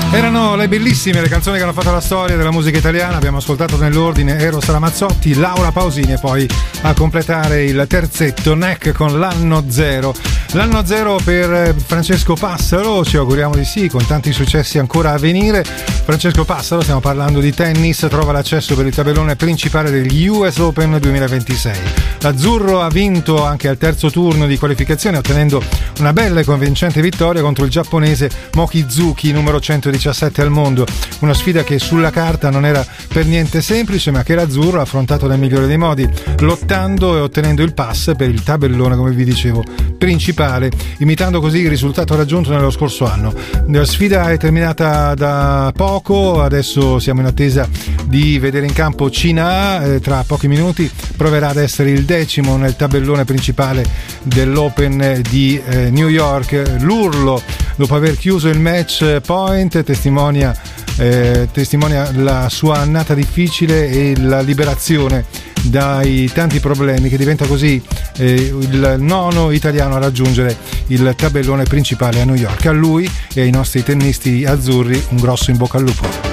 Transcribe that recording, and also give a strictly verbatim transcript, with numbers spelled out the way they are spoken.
Erano le bellissime le canzoni che hanno fatto la storia della musica italiana. Abbiamo ascoltato nell'ordine Eros Ramazzotti, Laura Pausini e poi a completare il terzetto N E C con l'anno zero. L'anno zero per Francesco Passaro, ci auguriamo di sì, con tanti successi ancora a venire. Francesco Passaro, stiamo parlando di tennis, trova l'accesso per il tabellone principale degli U S Open duemilaventisei. L'azzurro ha vinto anche al terzo turno di qualificazione, ottenendo una bella e convincente vittoria contro il giapponese Mochizuki, numero centodiciassette al mondo. Una sfida che sulla carta non era per niente semplice, ma che l'azzurro ha affrontato nel migliore dei modi, lottando e ottenendo il pass per il tabellone, come vi dicevo, principale, imitando così il risultato raggiunto nello scorso anno. La sfida è terminata da poco, adesso siamo in attesa di vedere in campo Cina, eh, tra pochi minuti proverà ad essere il decimo nel tabellone principale dell'Open di eh, New York. L'urlo, dopo aver chiuso il match point, testimonia, eh, testimonia la sua annata difficile e la liberazione dai tanti problemi, che diventa così eh, il nono italiano a raggiungere il tabellone principale a New York. A lui e ai nostri tennisti azzurri un grosso in bocca al lupo.